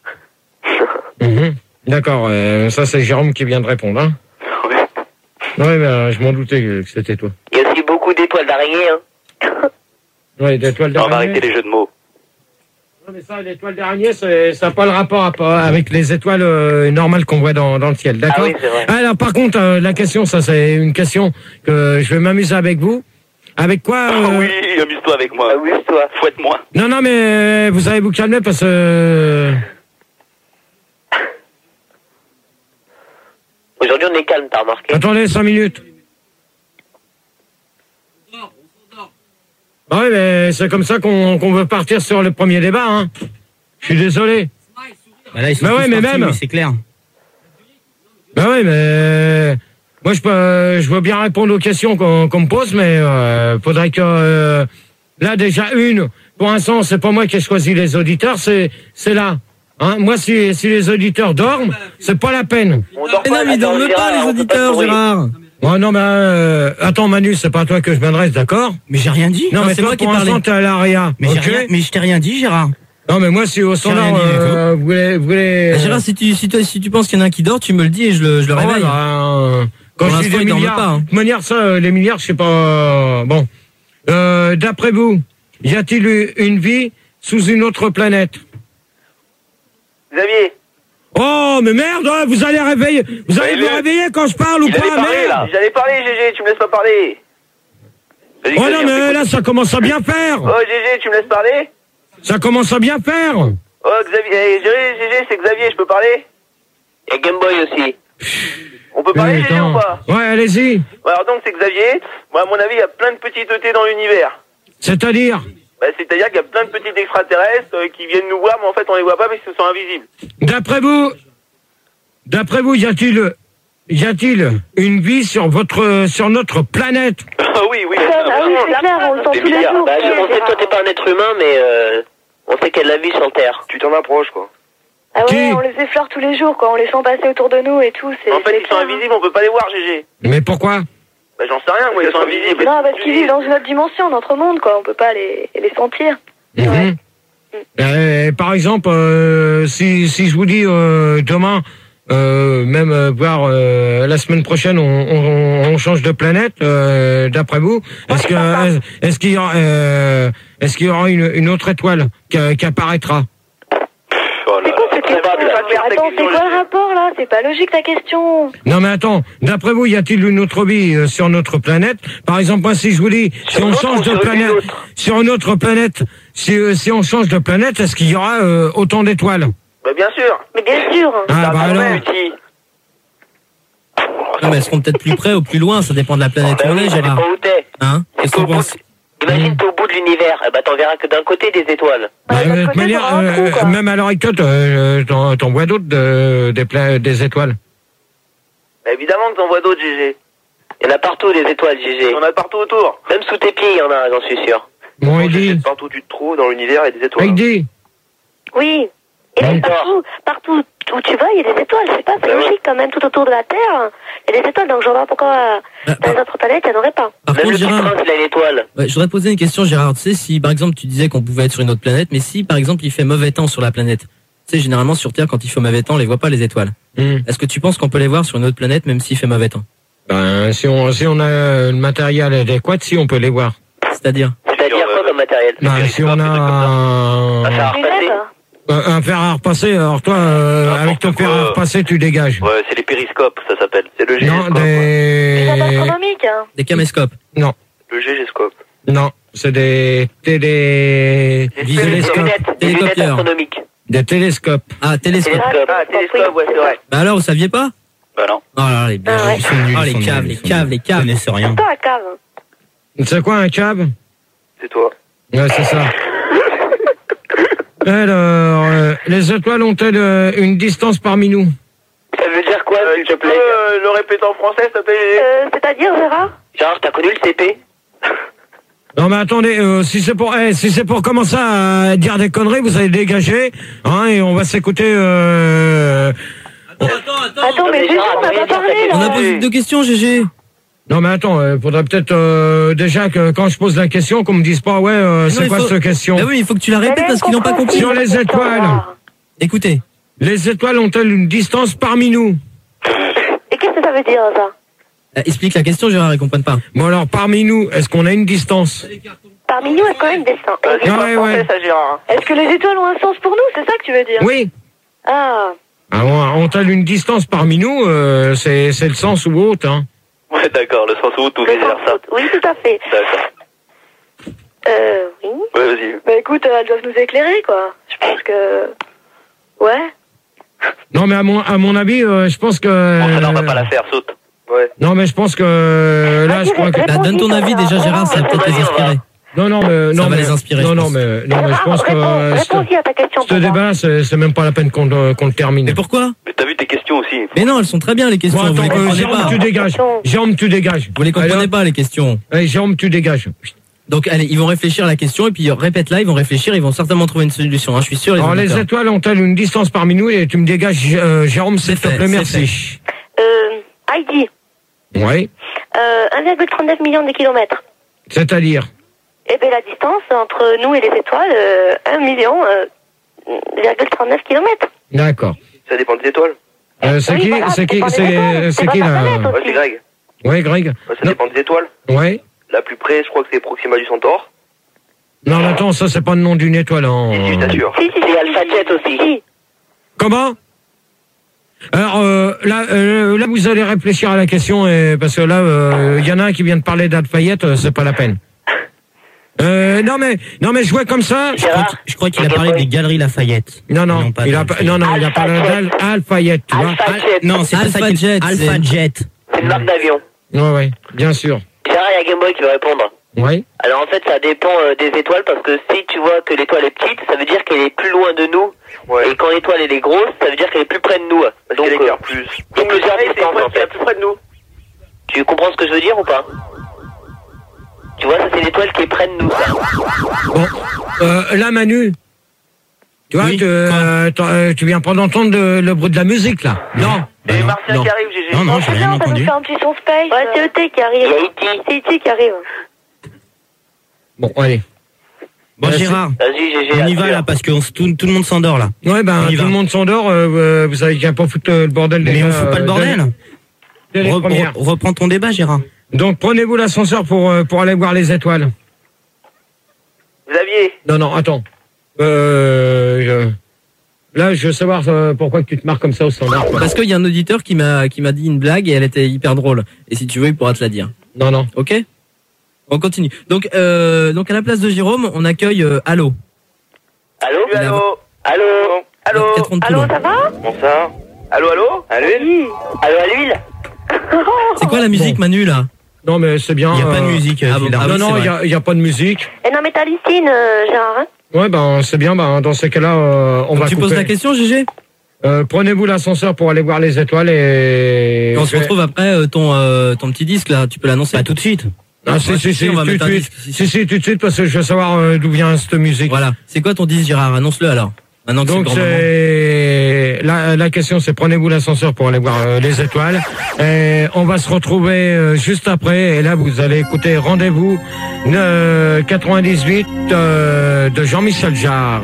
D'accord, ça c'est Jérôme qui vient de répondre. Hein? Ouais, ben, je m'en doutais que c'était toi. Il y a aussi beaucoup d'étoiles d'araignée, hein. Ouais, d'étoiles On va d'araignée. arrêter les jeux de mots. Non, mais ça, l'étoile d'araignée, ça n'a pas le rapport avec les étoiles normales qu'on voit dans le ciel, d'accord? Ah oui, c'est vrai. Alors, par contre, la question, ça c'est une question que je vais m'amuser avec vous. Avec quoi Oui, amuse-toi avec moi. Amuse-toi. Fouette-moi. Non, mais vous allez vous calmer parce que... aujourd'hui on est calme, t'as remarqué? Attendez 5 minutes. Ah oui, mais c'est comme ça qu'on veut partir sur le premier débat, hein. Je suis désolé. Bah là, ils sont Bah tous ouais, mais partis, même. c'est clair. Bah oui, mais moi je veux bien répondre aux questions qu'on me pose, mais faudrait que là déjà pour l'instant c'est pas moi qui ai choisi les auditeurs, c'est là. Hein, moi si les auditeurs dorment, c'est pas la peine. Mais non, mais ils dorment pas, les auditeurs, Gérard. Oh non, mais attends Manu, c'est pas à toi que je m'adresse, d'accord? Mais j'ai rien dit. Non, mais c'est toi moi qui ai pour parlé. l'instant t'es à l'ARIA. Mais, ok mais je t'ai rien dit, Gérard. Non, mais moi si au standard, rien dit du tout. vous voulez Bah, Gérard, si tu penses qu'il y en a un qui dort, tu me le dis et je le Ah ouais, réveille. bah, quand Pour je dis l'instant, des il dorme milliards, pas, hein. de toute manière, ça, les milliards, je sais pas. Bon. D'après vous, y a-t-il eu une vie sous une autre planète? Xavier, Oh, mais merde, hein, vous allez vous réveiller quand je parle ou Il allait pas, parler, merde. là. j'allais parler, GG, tu me laisses pas parler. Vas-y, Oh Xavier, non, on mais t'écoute. là, ça commence à bien faire. Oh, GG, tu me laisses parler? Ça commence à bien faire. Oh, Xavier, GG, c'est Xavier, je peux parler? Et Game Boy aussi. On peut parler, GG, Attends. ou pas? Ouais, allez-y. Alors donc, c'est Xavier. Moi, à mon avis, il y a plein de petites ET dans l'univers. C'est-à-dire, Bah, c'est-à-dire qu'il y a plein de petits extraterrestres qui viennent nous voir, mais en fait, on les voit pas parce qu'ils sont invisibles. d'après vous, y a-t-il une vie sur notre planète? Ah oui, oui. Ah oui, c'est clair, on le sent Des tous les milliards. jours. Bah, on sait que toi t'es pas un être humain, mais on sait qu'il y a de la vie sur Terre. Tu t'en approches, quoi. Ah ouais, Qui on les effleure tous les jours, quoi. On les sent passer autour de nous et tout. En fait, ils sont invisibles, on peut pas les voir, GG. Mais pourquoi? Bah, j'en sais rien, moi, ils sont invisibles. Non, parce qu'ils vivent dans une autre dimension, notre monde, quoi. On peut pas les sentir. Mhm. Par exemple, si je vous dis demain, même voire la semaine prochaine, on change de planète. D'après vous, est-ce qu'il y aura une autre étoile qui apparaîtra? Oh là C'est quoi là. cette question? Attends, c'est quoi le rapport, là? C'est pas logique, ta question. Non mais attends, d'après vous, y a-t-il une autre vie sur notre planète? Par exemple, moi, si je vous dis, si on change de planète, sur une autre planète, si on change de planète, est-ce qu'il y aura autant d'étoiles? Bah, bien sûr. Mais bien sûr. Ah bah alors. Non, mais elles seront peut-être plus près ou plus loin, ça dépend de la planète où on est, Ça dépend Gérard. où t'es. Hein? Qu'est-ce que tu penses? Imagine t'es au bout de l'univers, bah t'en verras que d'un côté des étoiles. Ouais, De de toute l'autre côté, manière, t'auras un trou, quoi. même à l'heure actuelle, t'en vois d'autres des étoiles. Bah, évidemment que t'en vois d'autres, GG. Il y en a partout des étoiles, GG. Il y en a partout autour. Même sous tes pieds, il y en a, j'en suis sûr. Bon, Heidi, Partout où tu te trouves dans l'univers, il y a des étoiles. Heidi, Oui. Et là, partout où tu vas, il y a des étoiles. Je sais pas, c'est logique quand même. Tout autour de la Terre, il y a des étoiles. Donc je vois pas pourquoi dans les autres planètes, il n'y en aurait pas. Par Même contre, le petit Gérard, prince, il a une étoile. ouais, je voudrais poser une question, Gérard. Tu sais, si par exemple tu disais qu'on pouvait être sur une autre planète, mais si par exemple il fait mauvais temps sur la planète, tu sais, généralement sur Terre, quand il fait mauvais temps, on les voit pas les étoiles. Est-ce que tu penses qu'on peut les voir sur une autre planète même s'il fait mauvais temps? ben, si on a le matériel adéquat, si on peut les voir. C'est-à-dire? C'est-à-dire quoi comme matériel? Ben, si on a Un fer à repasser. Lunettes. un fer à repasser, alors toi, avec ton fer à repasser, tu dégages. Ouais, c'est les périscopes, ça s'appelle. C'est le Non, gégéscope. Des des... astronomiques, hein. Des caméscopes? Non, Le gégéscope. non, c'est des Des télescopes. lunettes Télécopieurs. astronomiques. Des télescopes. Ah, télescope. Ah, télescope, ouais, c'est vrai. Bah alors, vous saviez pas? Bah non. Oh là là, les Ah ouais. Ils sont nuls, Oh, ils les sont caves, nuls, les ils sont caves, nuls. les Ils caves. connaissent rien. C'est pas la cave. C'est quoi un cab? C'est toi. Ouais, c'est ça. Alors, les étoiles ont-elles une distance parmi nous? Ça veut dire quoi, s'il te Tu peux plaît? le répéter en français, s'il te plaît, GG? C'est-à-dire, Gérard? Gérard, t'as connu le CP? Non mais attendez, si c'est pour commencer à dire des conneries, vous allez dégager, hein, et on va s'écouter. Attends, mais Gégé, on n'a pas parlé, On a là. posé deux questions, GG. Non mais attends, faudrait peut-être déjà que quand je pose la question, qu'on me dise pas ouais, c'est il quoi faut- cette question? Bah oui, il faut que tu la répètes parce qu'ils n'ont pas compris. Sur les étoiles. Écoutez. Les étoiles ont-elles une distance parmi nous? Et qu'est-ce que ça veut dire, ça? Explique la question, Gérard, ils comprennent pas. Bon alors parmi nous, est-ce qu'on a une distance? Parmi nous, est-ce qu'on a une destin? C'est pas Ouais, français, ouais. ça, Gérard. Est-ce que les étoiles ont un sens pour nous? C'est ça que tu veux dire? Oui. Ah. Alors, ont-elles une distance parmi nous? C'est le sens ou autre, hein. Ouais, d'accord, le sens où tout Le vice sens versa. haute. Oui, tout à fait. D'accord. Oui. Ouais, vas-y. Bah écoute, elles doivent nous éclairer, quoi. Je pense que... Ouais. Non, mais à mon avis, je pense que... Bon, ça, non, on va pas la faire, saute. Ouais. Non, mais je pense que... Là, je crois que... Bah, donne ton avis déjà, Gérard, ça va peut-être les inspirer. Non, mais... Ça Non, va mais, les inspirer, non, je non, pense. mais je pense que... Réponds-y à ta question. Ce débat, c'est même pas la peine qu'on le termine. Mais pourquoi? Mais t'as vu tes questions aussi. Mais non, elles sont très bien les questions. Bon, Vous les attends, comprenez Jérôme, pas. tu dégages. Jérôme, tu dégages. Vous les comprenez Allez, pas les questions. Allez, Jérôme, tu dégages. Donc allez, ils vont réfléchir à la question et puis répète-la, ils vont réfléchir, ils vont certainement trouver une solution. Hein, je suis sûr. Alors, les étoiles ont-elles une distance parmi nous et tu me dégages, Jérôme, s'il te plaît, merci. Heidi, Oui. 1,39 million de kilomètres. C'est-à-dire? Eh bien, la distance entre nous et les étoiles, 1 million, 0,39 kilomètres. D'accord. Ça dépend des étoiles. C'est Oui, qui, voilà, c'est qui, ça dépend des étoiles. c'est qui pas ta là? planète Ouais, aussi. c'est Greg. Oui, Greg. Ouais, ça dépend des étoiles. Oui. La plus près, je crois que c'est Proxima du Centaure. Non, mais attends, ça c'est pas le nom d'une étoile. Hein. Si, je t'assure. Si, Et Alpha Jet aussi. Si. Comment? Alors là, vous allez réfléchir à la question parce que là, il y en a un qui vient de parler d'Alfayette, c'est pas la peine. Non mais je vois comme ça. Je crois qu'il a parlé des Galeries Lafayette. Non, il a parlé d'Alfayette, tu vois. Alpha Jet. Non, c'est pas ça Alpha qu'il- Jet, Alpha c'est- Jet. C'est une marque d'avion. Ouais, bien sûr. Gérard, il y a Game Boy qui veut répondre. Oui. Alors en fait, ça dépend des étoiles parce que si tu vois que l'étoile est petite, ça veut dire qu'elle est plus loin de nous. Ouais. Et quand l'étoile elle est grosse, ça veut dire qu'elle est plus près de nous. Parce Donc qu'elle éclaire plus. il y a plusieurs C'est distances en la fait. plus près de nous. Tu comprends ce que je veux dire ou pas? Tu vois, ça c'est l'étoile qui est près de nous. Ça. Bon, là Manu, tu vois, Oui, tu viens pas d'entendre le bruit de la musique là. Non. Et non, Martien non. qui arrive, GG. Non, j'ai rien Ça nous entendu. fait un petit son space. Ouais, c'est E.T. qui arrive. Il y a E.T. C'est E.T. qui arrive. Bon, allez. Bon, Gérard, Vas-y, GG. on y va là parce que tout le monde s'endort là. Ouais, ben On y tout va. le monde s'endort. Vous savez qu'il n'y a pas foutre le bordel. Mais déjà, on fout pas le bordel. dès les premières. Reprends ton débat, Gérard. Donc prenez-vous l'ascenseur pour aller voir les étoiles. Xavier. Non, attends. Là, je veux savoir pourquoi tu te marres comme ça au standard. quoi. Parce qu'il y a un auditeur qui m'a dit une blague et elle était hyper drôle. Et si tu veux, il pourra te la dire. Non. Ok? On continue. Donc à la place de Jérôme, on accueille Allo. Allô? Il a- Allô. Allô? Allô. 4 ans de Allô, Toulon. ça va? Bon ça. Allô. Allô. Oui. Allô à l'huile? C'est quoi la musique, Manu, là? Non, mais c'est bien. Il n'y a pas de musique. ah bon, Gilles. ah oui, Non, c'est il y a pas de musique. Eh non, mais t'as Lystine, Gérard, hein? Ouais, ben c'est bien. Ben dans ces cas-là, on va Tu couper. poses la question, GG? Prenez-vous l'ascenseur pour aller voir les étoiles et. Et on se retrouve après ton petit disque, là. Tu peux l'annoncer. Pas tout de suite. Ah, si, on va tout de mettre un suite. disque. Si, tout de suite, parce que je veux savoir d'où vient cette musique. Voilà. C'est quoi ton disque, Gérard? Annonce-le alors. Maintenant que c'est le Donc grand moment. c'est la question, c'est prenez-vous l'ascenseur pour aller voir les étoiles. Et on va se retrouver juste après. Et là, vous allez écouter Rendez-vous 98 de Jean-Michel Jarre.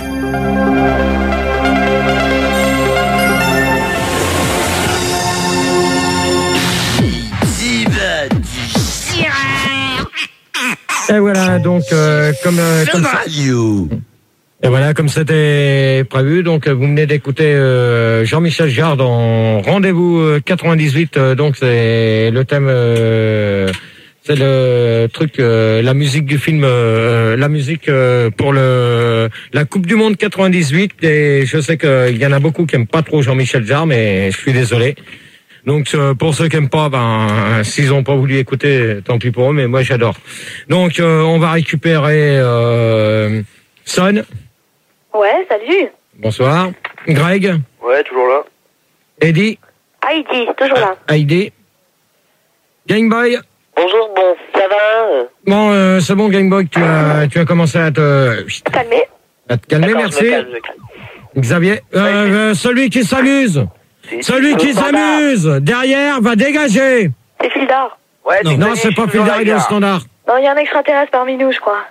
Et voilà, donc comme ça. Et voilà, comme c'était prévu, donc vous venez d'écouter Jean-Michel Jarre dans Rendez-vous 98, donc c'est le thème, c'est le truc, la musique du film, la musique pour la Coupe du Monde 98, et je sais qu'il y en a beaucoup qui aiment pas trop Jean-Michel Jarre, mais je suis désolé. Donc pour ceux qui aiment pas, ben s'ils ont pas voulu écouter, tant pis pour eux, mais moi j'adore. Donc on va récupérer Son. Ouais, salut. Bonsoir. Greg. Ouais, toujours là. Eddie. Heidi, toujours là. Heidi. Gameboy. Bonjour, bon, ça va? Bon, c'est bon, Gameboy, tu as commencé à te Calmez. calmer, D'accord, merci. je me calme, je me calme. Xavier. Celui qui s'amuse. Celui qui s'amuse. Derrière, va dégager. C'est Fildar. Ouais, Non. t'es Non, connu, c'est pas je suis toujours Fildar, il est au là, standard. Non, il y a un extraterrestre parmi nous, je crois.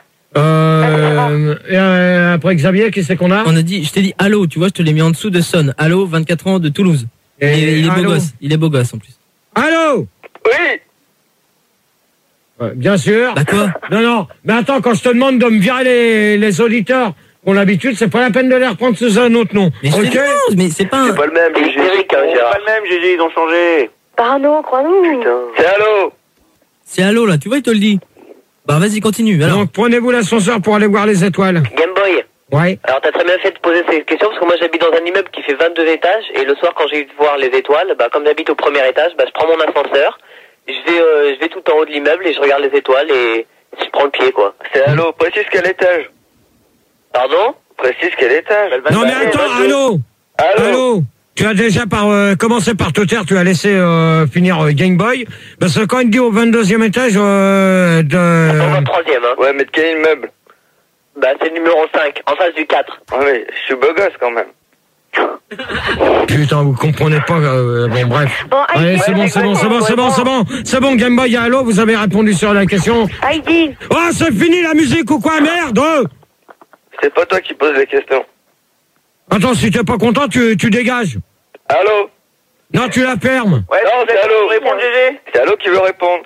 Après Xavier, qui c'est qu'on a? On a dit, je t'ai dit Allo, tu vois, je te l'ai mis en dessous de Son. Allo, 24 ans de Toulouse. Et Il est beau Allo. gosse. Il est beau gosse en plus. Allô? Oui. Ouais, bien sûr. Bah quoi? Non, mais attends, quand je te demande de me virer les auditeurs qui ont l'habitude, c'est pas la peine de les reprendre sous un autre nom. Mais je Ok? te demande, mais c'est pas un... C'est pas le même, GG. hystérique, hein, C'est Gérard. pas le même, GG, ils ont changé. Parano, crois-nous. Putain. C'est allô? C'est Allo là, tu vois, il te le dit. Bah vas-y, continue. Alors, Donc prenez-vous l'ascenseur pour aller voir les étoiles. Game Boy. Ouais. Alors t'as très bien fait de poser ces questions parce que moi j'habite dans un immeuble qui fait 22 étages et le soir quand j'ai eu de voir les étoiles, bah comme j'habite au premier étage, bah je prends mon ascenseur, je vais tout en haut de l'immeuble et je regarde les étoiles et je prends le pied quoi. C'est allô, précise quel étage. Pardon? Précise quel étage. Non mais attends, allô. Tu as déjà commencé par te taire, tu as laissé finir Game Boy. Parce que quand il dit au 22e étage Au 23e, hein. Ouais, mais de quel immeuble? Bah c'est le numéro 5, en face du 4. Ouais, mais je suis beau gosse quand même. Putain, vous comprenez pas. Bon, bref. Bon, Allez, Heidi, c'est bon. Game Boy, allô, vous avez répondu sur la question. Heidi. Oh, c'est fini la musique ou quoi, merde? C'est pas toi qui poses les questions. Attends, si t'es pas content, tu dégages. Allô? Non, tu la fermes. Ouais, non, c'est allô. Réponds, GG. C'est allô qui veut répondre.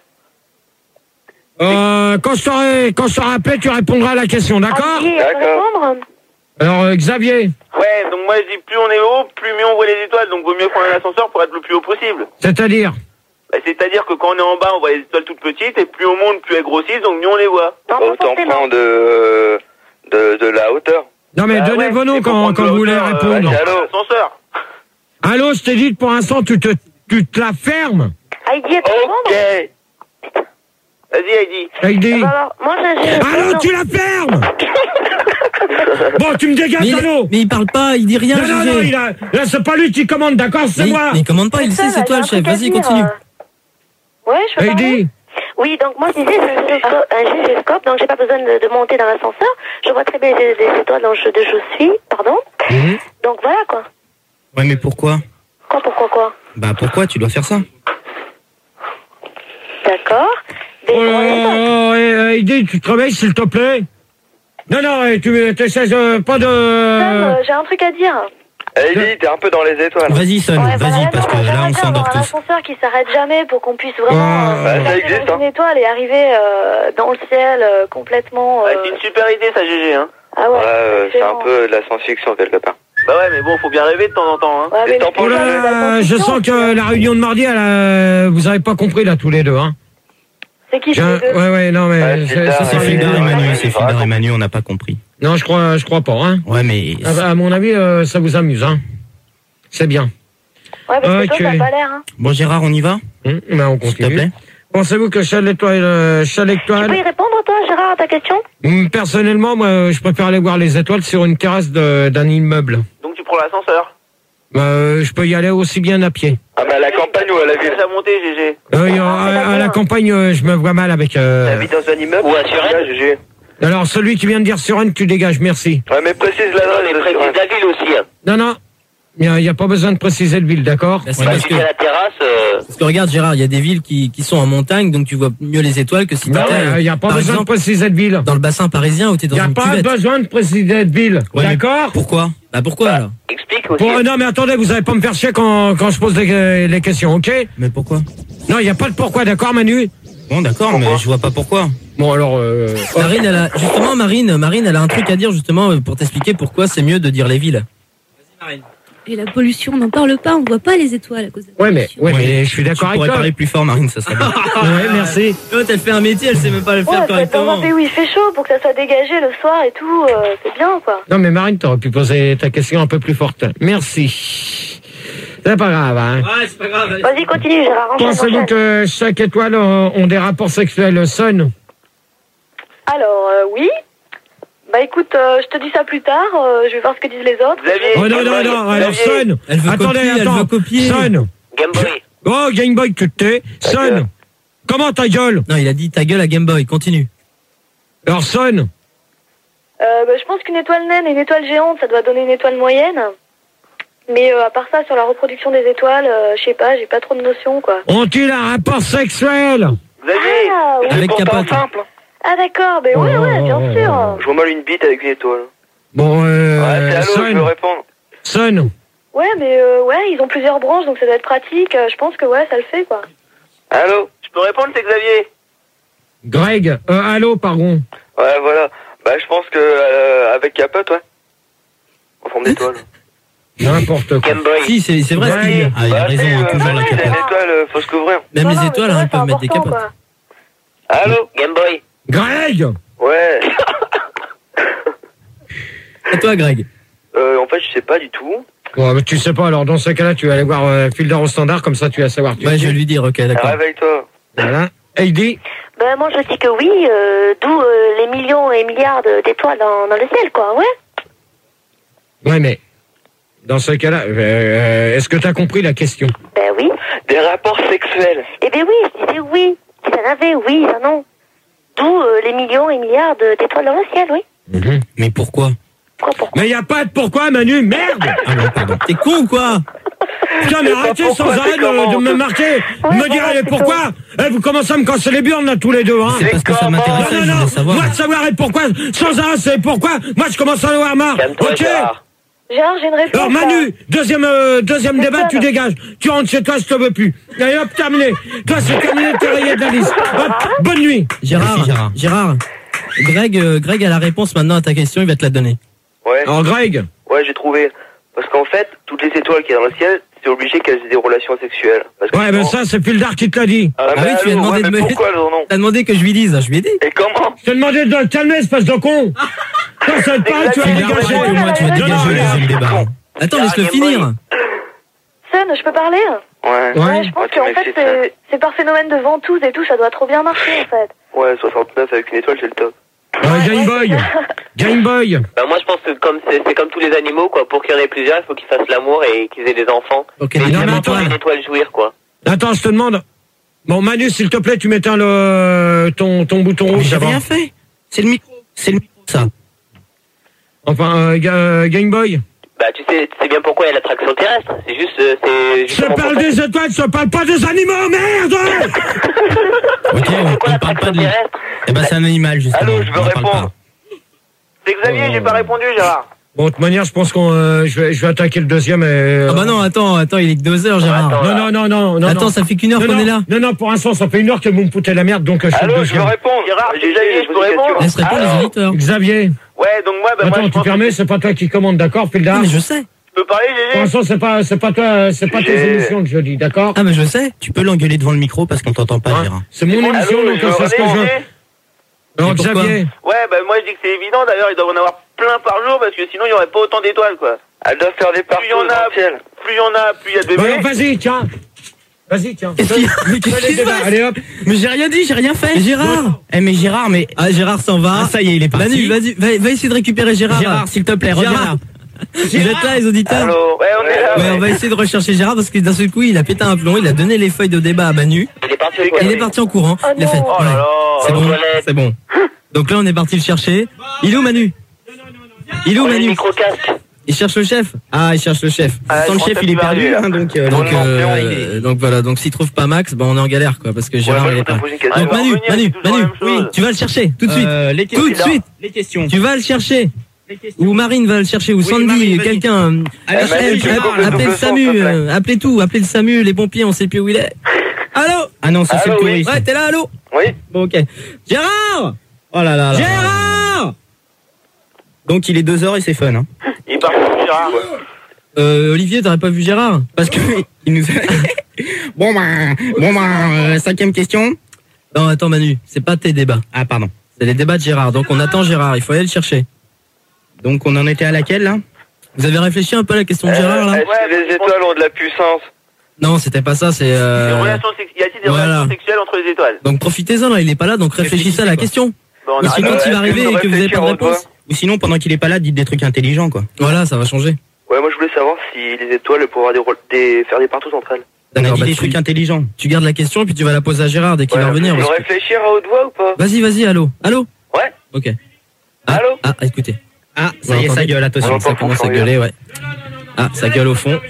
Quand je t'aurai appelé, tu répondras à la question, d'accord? Heidi, elle peut répondre? Alors, Xavier. Ouais, donc moi je dis plus on est haut, plus mieux on voit les étoiles, donc vaut mieux prendre un ascenseur pour être le plus haut possible. C'est-à-dire? Bah, c'est-à-dire que quand on est en bas, on voit les étoiles toutes petites, et plus on monte, plus elles grossissent, donc mieux on les voit. Autant prendre de la hauteur. Non mais donnez vos noms quand vous voulez répondre. Ascenseur. Allô, je t'ai dit pour l'instant, tu te la fermes. Heidi, elle peut répondre? Vas-y, Heidi. Alors, moi j'ai... Allô, tu la fermes. Bon, tu me dégages, allô. Mais il parle pas, il dit rien. Non, là, c'est pas lui qui commande, d'accord, c'est moi. Mais il commande pas, il sait, c'est toi le chef. Vas-y, continue. Ouais, je peux Heidi. parler. Oui, donc moi, je disais, c'est un gyroscope, donc j'ai pas besoin de monter dans l'ascenseur. Je vois très bien les étoiles dans je suis, pardon. Donc voilà, quoi. Ouais, mais pourquoi? Pourquoi? Bah pourquoi tu dois faire ça? D'accord. Heidi, tu te réveilles, s'il te plaît. Non, tu t'essaies pas de... Sam, j'ai un truc à dire. Heidi, t'es un peu dans les étoiles. Vas-y, Son, vas-y, parce que là, on s'endort tous. Un ascenseur qui s'arrête jamais pour qu'on puisse vraiment ça existe, dans une étoile et arriver dans le ciel complètement... c'est une super idée, ça, GG, hein. Ah ouais, c'est un peu de la science-fiction, quelque part. Bah ouais, mais bon, faut bien rêver de temps en temps, hein. Ouais, mais Oh là, je sens que la réunion de mardi, vous avez pas compris, là, tous les deux, hein. C'est qui Ouais, non, mais... C'est Fildar et Manu, on n'a pas compris. Non, je crois pas, hein. Ouais, mais... À mon avis, ça vous amuse, hein. C'est bien. Ouais, parce que toi, ça a pas l'air, hein. Bon, Gérard, on y va? Ben, on continue. S'il te plaît. Pensez-vous que chaque étoile... Tu peux y répondre, toi, Gérard, à ta question? Personnellement, moi, je préfère aller voir les étoiles sur une terrasse d'un immeuble. Donc tu prends l'ascenseur? Je peux y aller aussi bien à pied. Ah, mais à la campagne ou à la ville? Ça a monté, GG. À la campagne, je me vois mal avec... T'habites dans un immeuble? Ou à Suresnes? GG. Alors, celui qui vient de dire Suresnes, tu dégages, merci. Ouais, mais précise l'adresse de Précise la ville aussi, hein. Non, il n'y a pas besoin de préciser le ville, d'accord? C'est parce que... la terrasse... Parce que regarde, Gérard, il y a des villes qui sont en montagne, donc tu vois mieux les étoiles que si t'étais... Il n'y a pas besoin de préciser de ville. Dans le bassin parisien où t'es dans une cuvette. Il n'y a pas besoin de préciser de ville, d'accord? Pourquoi? Bah pourquoi alors? Explique aussi. Non mais attendez, vous n'allez pas me faire chier quand je pose les questions, ok? Mais pourquoi? Non, il n'y a pas de pourquoi, d'accord, Manu? Bon, d'accord, mais je vois pas pourquoi. Bon, alors... Marine, elle a un truc à dire justement pour t'expliquer pourquoi c'est mieux de dire les villes. Vas-y, Marine. Et la pollution, on n'en parle pas, on voit pas les étoiles à cause de la pollution. mais je suis d'accord avec toi. Tu pourrais parler plus fort, Marine, ça serait bien. Ouais, merci. L'autre, elle fait un métier, elle sait même pas le faire correctement. Dans un pays où il fait chaud, pour que ça soit dégagé le soir et tout, c'est bien, quoi. Non, mais Marine, t'aurais pu poser ta question un peu plus forte. Merci. C'est pas grave, hein. Ouais, c'est pas grave. Vas-y, continue, Gérard. Pensez-vous que chaque étoile ont des rapports sexuels Son? Alors, oui. Bah écoute, je te dis ça plus tard, je vais voir ce que disent les autres. Oh non, alors Son. Elle veut copier. Son. Game Boy. Oh, Game Boy, tu te tais. Son. Comment ta gueule? Non, il a dit ta gueule à Game Boy, continue. Alors Son. Je pense qu'une étoile naine et une étoile géante, ça doit donner une étoile moyenne. Mais à part ça, sur la reproduction des étoiles, je sais pas, j'ai pas trop de notions, quoi. Ont-ils un rapport sexuel? Ah, oui. Avec capote. Simple. Ah d'accord, mais ouais, bien sûr. Je vois mal une bite avec une étoile. Bon, ouais, c'est allô, je veux Son. répondre. Son. Ouais, mais ils ont plusieurs branches, donc ça doit être pratique. Je pense que ouais, ça le fait, quoi. Allô? Je peux répondre, c'est Xavier. Greg. Allô, pardon. Ouais, voilà. Bah, je pense que avec capote, ouais. En forme d'étoile. N'importe quoi. Game Boy. Si, c'est vrai ce qu'il dit. Ah, il a raison, toujours la C'est une capote. étoile, faut se couvrir. Même les Non, étoiles, mais hein, c'est elles peuvent mettre des important, capotes. quoi. Allô? Game Boy. Greg. Ouais. À toi, Greg. En fait, je sais pas du tout. Bon, mais tu sais pas, alors dans ce cas-là, tu vas aller voir Filder au standard, comme ça tu vas savoir. Ouais, je vais lui dire, ok, d'accord. Réveille-toi. Voilà. Heidi. Ben, moi, je dis que oui, d'où les millions et milliards d'étoiles dans le ciel, quoi, ouais. Ouais, mais dans ce cas-là, est-ce que tu as compris la question? Ben oui. Des rapports sexuels. Eh ben oui, je disais oui. Si ça en avait, oui, ça non. D'où les millions et milliards d'étoiles dans le ciel, oui. Mais pourquoi? Mais y a pas de pourquoi, Manu, merde! Ah non, pardon. T'es con ou quoi? Putain, mais arrêtez sans arrêt de me marquer, de me dire allez, pourquoi. Vous commencez à me casser les burnes là tous les deux, hein. C'est parce que ça m'intéressait, je voulais savoir. Moi de savoir et pourquoi, sans arrêt c'est pourquoi, moi je commence à en avoir marre. Ok. Gérard, j'ai une réponse. Alors Manu, deuxième débat, tu dégages. Tu rentres chez toi, je te veux plus. Allez hop, terminé. Toi c'est terminé, t'es rayé de la liste. Hop, bonne nuit. Gérard. Greg a la réponse maintenant à ta question, il va te la donner. Ouais. Alors Greg. Ouais, j'ai trouvé. Parce qu'en fait, toutes les étoiles qu'il y a dans le ciel, c'est obligé qu'elles aient des relations sexuelles. Parce que Ouais, mais ça c'est Pildar qui te l'a dit. Ah oui, tu lui as demandé de me... pourquoi alors non? T'as demandé que je lui dise, je lui ai dit. Et comment? Je t'ai demandé de te calmer, espèce de con. Toi, ça va te parler, tu vas dégager. Moi, tu vas dégager le deuxième débat. Attends, laisse-le finir. Sun, je peux parler? Ouais. Je pense qu'en fait, c'est par phénomène de ventouse et tout, ça doit trop bien marcher, en fait. Ouais, 69 avec une étoile, c'est le top. Game Boy. Bah moi je pense que c'est comme tous les animaux quoi, pour qu'il y en ait plusieurs, il faut qu'ils fassent l'amour et qu'ils aient des enfants. Ok, mais non, mais attends, une étoile jouir quoi. Attends, je te demande. Bon, Manu, s'il te plaît, tu m'éteins ton bouton rouge. J'ai rien fait. C'est le micro, ça. Enfin, Game Boy. Bah tu sais bien pourquoi il y a l'attraction terrestre. C'est juste, Je parle des étoiles, je parle pas des animaux, merde. Ok, on parle pas de... Eh ben c'est un animal justement. Allô, je veux répondre. C'est Xavier, j'ai pas répondu, Gérard. Bon, de toute manière, je pense qu'on, je vais attaquer le deuxième et... Ah bah non, attends, il est que 2 heures, Gérard. Non. Attends, ça fait qu'une heure qu'on est là. Non, pour l'instant, ça fait 1 heure que vous me foutez la merde, donc je suis le Allô, je deuxième. veux répondre. Gérard, c'est Xavier, je peux répondre? Laisse répondre les auditeurs. Xavier. Ouais, donc moi, bah moi, Attends, je tu pense permets, c'est pas toi qui commande, d'accord, Pildar? Non, mais je sais. Tu peux parler, Pour Gégé? l'instant, c'est pas toi, c'est pas tes émissions que je dis, d'accord? Ah mais je sais. Tu peux l'engueuler devant le micro parce qu'on t'entend pas, Gérard. C'est mon émission, donc c'est ce que je veux. Alors, Xavier. Ouais, bah moi je dis que c'est évident, d'ailleurs, ils doivent en avoir plein par jour, parce que sinon il y aurait pas autant d'étoiles, quoi. Elles doivent faire des partout Plus il y en a, plus il y a de Bah, bébés. alors, vas-y, tiens. Qu'est-ce qui se passe? Allez hop. Mais j'ai rien dit, j'ai rien fait. Mais Gérard. Mais Gérard, mais... Ah, Gérard s'en va. Ah, ça y est, il est parti. Manu, vas-y, va essayer de récupérer Gérard. Gérard, s'il te plaît, reviens là. Vous êtes là, les auditeurs? Allô? Ouais, on est là. Ouais, on va essayer de rechercher Gérard parce que d'un seul coup, il a pété un plomb, il a donné les feuilles de débat à Manu. Il est parti. Il est parti en courant. Il a fait. Oh là Ouais, là. c'est bon, c'est bon. Donc là, on est parti le chercher. Il est où, Manu? Il est où, Manu? Micro-casque. Il cherche le chef. Ah, il cherche le chef. Sans le chef, il est perdu, hein, donc... Donc voilà, donc s'il trouve pas Max, bah on est en galère quoi, parce que Gérard il est pas. Donc Manu, oui, tu vas le chercher tout de suite. Tout de suite. Les questions. Tu vas le chercher. Ou Marine va le chercher, ou Sandy, Marine, vas-y. quelqu'un. Appelez le SAMU, appelez tout, appelez le SAMU, les pompiers, on sait plus où il est. Allô? Ah non, ça c'est le Allô, oui. touriste. Ouais, t'es là, allô? Oui. Bon, ok. Gérard! Oh là là là. Gérard! Donc il est 2h et c'est fun, hein. Il est parti, Gérard. Olivier, t'aurais pas vu Gérard? Parce que il nous a... Bon ben, 5e question. Non, attends Manu, c'est pas tes débats. Ah pardon. C'est les débats de Gérard, donc on attend Gérard, il faut aller le chercher. Donc on en était à laquelle là? Vous avez réfléchi un peu à la question de Gérard là? Est-ce que les étoiles ont de la puissance? Non, c'était pas ça, c'est... Y a-t-il des relations sexuelles entre les étoiles? Donc profitez-en là, il est pas là, donc réfléchissez à la question. Bon, Ou sinon, il va arriver et que vous avez pas de réponse. Ou sinon, pendant qu'il est pas là, dites des trucs intelligents, quoi. Voilà, ça va changer. Ouais, moi je voulais savoir si les étoiles pouvaient avoir faire des partous entre elles. On a D'accord, dit bah des trucs intelligents. Tu gardes la question et puis tu vas la poser à Gérard dès qu'il va revenir. Je dois réfléchir à haute voix ou pas? Vas-y, allô? Allô? Ouais. Ok. Allô? Ah, écoutez. Ah, ça y est, ça gueule, attention. Ça commence à gueuler, ouais. Ah, ça gueule au fond. Donc,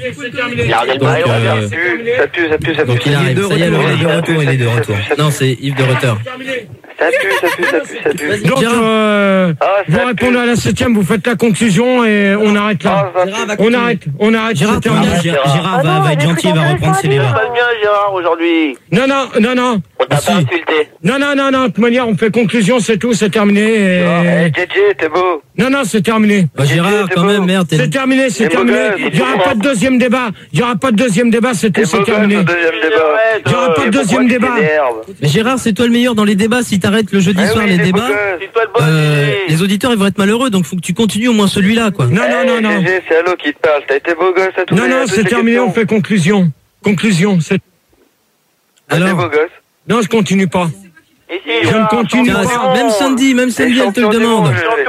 ça pue. Donc il arrive, ça y est, il est de retour. Non, c'est Yves de Rutter. Ça pue. Donc, vous répondez à la 7e, vous faites la conclusion et on arrête là. On arrête. Gérard va être gentil, il va reprendre ses Ça débats. passe bien, Gérard, aujourd'hui. Non. On t'a pas insulté. Non. De toute manière, on fait conclusion, c'est tout, c'est terminé. JJ, t'es beau. Non, c'est terminé. Bah, Gérard, quand même, merde. C'est terminé, c'est terminé. Il n'y aura pas de deuxième débat. Il n'y aura pas de deuxième débat, c'est terminé. Il n'y aura pas de deuxième débat. Mais Gérard, c'est toi le meilleur dans les débats. Si t'arrêtes le jeudi soir les débats, les auditeurs ils vont être malheureux. Donc faut que tu continues au moins celui-là, quoi. Non. C'est Allo qui te parle. T'as été beau gosse à tous les Non, c'est terminé, on fait conclusion. C'est... Alors beau gosse. Non, je continue pas. Je ne continue pas. Même Sandy, elle te le demande.